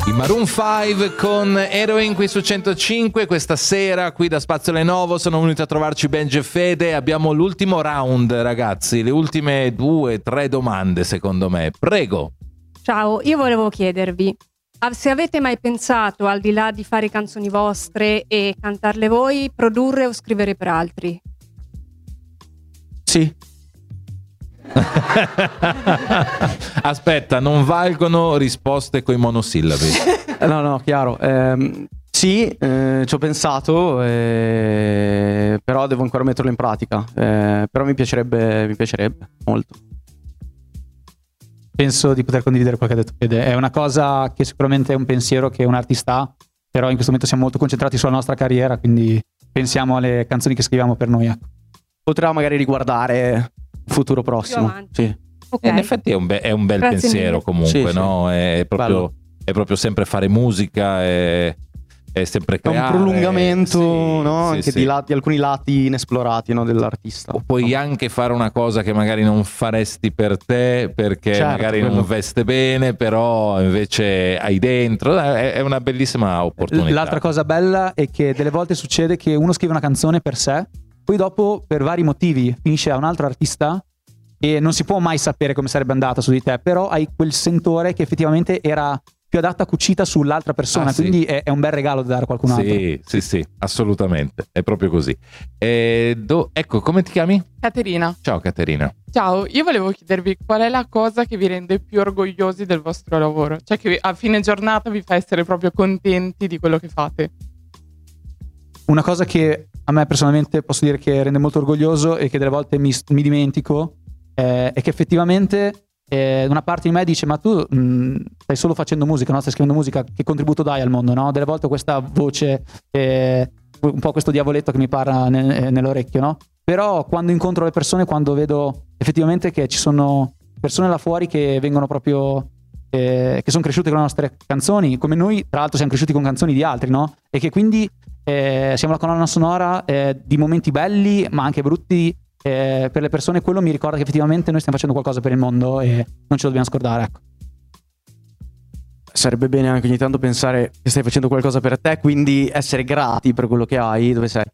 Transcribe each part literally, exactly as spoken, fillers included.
I Maroon cinque con Heroin qui su centocinque. Questa sera qui da Spazio Lenovo sono venuti a trovarci Benji e Fede. Abbiamo l'ultimo round, ragazzi, le ultime due, tre domande secondo me. Prego. Ciao, io volevo chiedervi se avete mai pensato, al di là di fare canzoni vostre e cantarle voi, produrre o scrivere per altri? Sì. Aspetta, non valgono risposte coi monosillabi. No, no, chiaro. Ehm, sì, eh, ci ho pensato, eh, però devo ancora metterlo in pratica. Eh, però mi piacerebbe, mi piacerebbe molto. Penso di poter condividere quello che ha detto Fede. È una cosa che sicuramente è un pensiero che un artista ha, però in questo momento siamo molto concentrati sulla nostra carriera, quindi pensiamo alle canzoni che scriviamo per noi. Ecco. Potrà magari riguardare il futuro prossimo. Sì. Okay. In effetti è un, be- è un bel Grazie pensiero mille. comunque, Sì, no? sì. È proprio, è proprio sempre fare musica, è, è sempre È un creare. prolungamento, Sì, no? sì, Anche sì. di, lati, alcuni lati inesplorati, no? Dell'artista. O puoi anche fare una cosa che magari non faresti per te perché Certo, magari quello. non veste bene, però invece hai dentro. È, è una bellissima opportunità. L'altra cosa bella è che delle volte succede che uno scrive una canzone per sé, poi dopo per vari motivi finisce a un altro artista e non si può mai sapere come sarebbe andata su di te, però hai quel sentore che effettivamente era più adatta cucita sull'altra persona, Ah, sì. quindi è, è un bel regalo da dare a qualcun altro. Sì, sì, sì, assolutamente. È proprio così. E do- ecco, come ti chiami? Caterina, Ciao Caterina. ciao, io volevo chiedervi qual è la cosa che vi rende più orgogliosi del vostro lavoro? Cioè che a fine giornata vi fa essere proprio contenti di quello che fate? Una cosa che a me personalmente posso dire che rende molto orgoglioso e che delle volte mi, mi dimentico eh, è che effettivamente eh, una parte di me dice ma tu mh, stai solo facendo musica, no? Stai scrivendo musica, che contributo dai al mondo, no? Delle volte ho questa voce, eh, un po' questo diavoletto che mi parla nel, nell'orecchio, no? Però quando incontro le persone, quando vedo effettivamente che ci sono persone là fuori che vengono proprio eh, che sono cresciute con le nostre canzoni, come noi tra l'altro siamo cresciuti con canzoni di altri, no? E che quindi Eh, siamo la colonna sonora eh, di momenti belli ma anche brutti eh, per le persone. Quello mi ricorda che effettivamente noi stiamo facendo qualcosa per il mondo e non ce lo dobbiamo scordare, ecco. Sarebbe bene anche ogni tanto pensare che stai facendo qualcosa per te, quindi essere grati per quello che hai. Dove sei?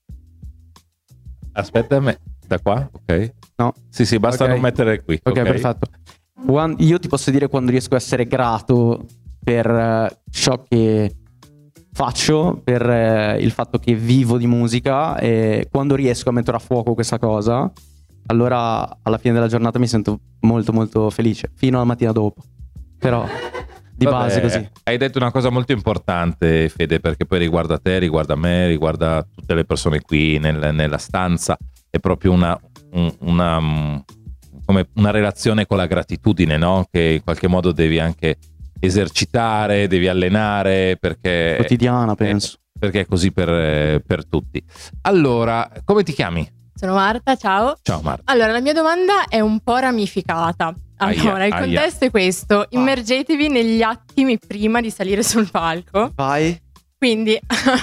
Aspetta a me. Da qua? Ok. No. Sì, sì, basta Ok. non mettere qui. Ok, perfetto. Quan- io ti posso dire quando riesco a essere grato per eh, ciò che faccio, per eh, il fatto che vivo di musica, e quando riesco a mettere a fuoco questa cosa, allora alla fine della giornata mi sento molto molto felice, fino alla mattina dopo. Però di Vabbè, base così. Hai detto una cosa molto importante, Fede, perché poi riguarda te, riguarda me, riguarda tutte le persone qui nel- nella stanza. È proprio una, un- una, mm, come una relazione con la gratitudine, no? Che in qualche modo devi anche esercitare, devi allenare, perché Quotidiana, penso. perché è così per, eh, per tutti. Allora, come ti chiami? Sono Marta, ciao. Ciao Marta. Allora, la mia domanda è un po' ramificata. Allora, Aia, il aia. contesto è questo. Immergetevi negli attimi prima di salire sul palco. Vai. Quindi...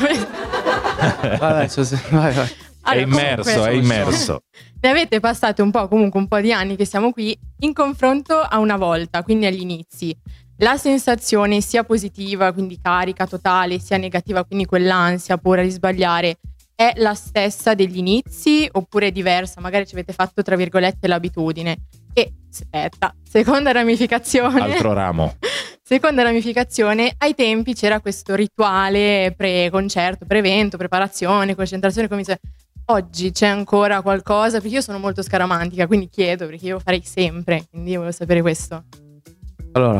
Vai, vai, vai, vai. È Allora, immerso, comunque, è immerso. ne avete passate un po', comunque un po' di anni che siamo qui, in confronto a una volta, quindi agli inizi. La sensazione sia positiva, quindi carica totale, sia negativa, quindi quell'ansia, paura di sbagliare, è la stessa degli inizi oppure è diversa? Magari ci avete fatto, tra virgolette, l'abitudine. E, aspetta, seconda ramificazione. Altro ramo. Seconda ramificazione, ai tempi c'era questo rituale pre-concerto, pre-evento, preparazione, concentrazione, come dice. Oggi c'è ancora qualcosa? Perché io sono molto scaramantica, quindi chiedo, perché io lo farei sempre, quindi io volevo sapere questo. Allora,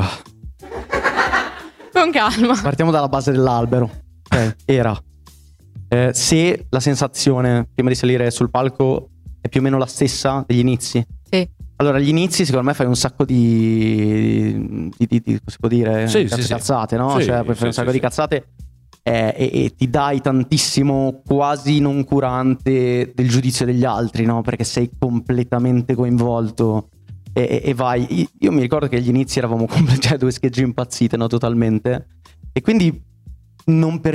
Con calma. partiamo dalla base dell'albero. Ok, era eh, se la sensazione prima di salire sul palco è più o meno la stessa degli inizi. Sì. Allora, agli inizi secondo me fai un sacco di, di, di, di come si può dire, Sì, Cazz- sì, sì. cazzate, no? Sì, Cioè puoi sì, fare un sì, sacco sì. di cazzate eh, e, e ti dai tantissimo, quasi non curante del giudizio degli altri, no? Perché sei completamente coinvolto e, e- e vai. Io, io mi ricordo che agli inizi eravamo completamente, cioè due schegge impazzite, no? Totalmente. E quindi non per